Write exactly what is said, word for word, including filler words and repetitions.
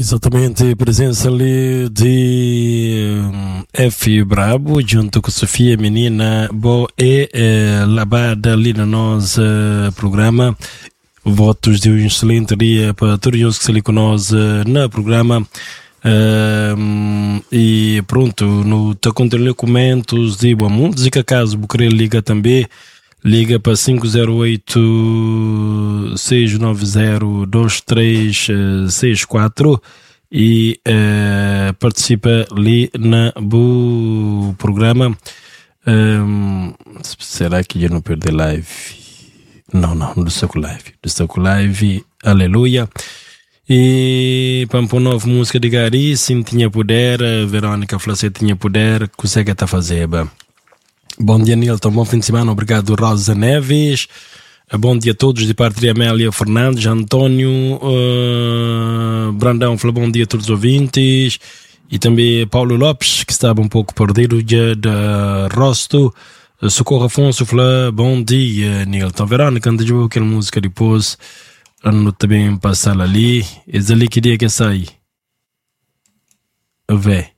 Exatamente, presença ali de um, F Brabo junto com Sofia Menina Bo e eh, Labada ali no nosso uh, programa. Votos de um excelente dia para todos os que estão ali com nós uh, no programa. Uh, e pronto, no tá contendo comentários de boa música, caso você queira liga também, liga para cinco zero oito, seis nove zero, dois três seis quatro e uh, participa ali no programa. Um, será que eu não perdi live? Não, não, do seu live, do seu live, aleluia. E para uma nova música de Gari, sim, tinha poder, Verônica Flacet tinha poder, consegue estar a fazer. Bom dia, Nilton, bom fim de semana, obrigado, Rosa Neves. Bom dia a todos, de parte de Amélia Fernandes, Antônio uh, Brandão, falou bom dia a todos os ouvintes. E também Paulo Lopes, que estava um pouco perdido, dia da Rosto. Socorro Afonso, falou bom dia, Nilton. Verônica, antes de ver aquela música depois. Ano também passar ali, eles ali queria que sair. Vê.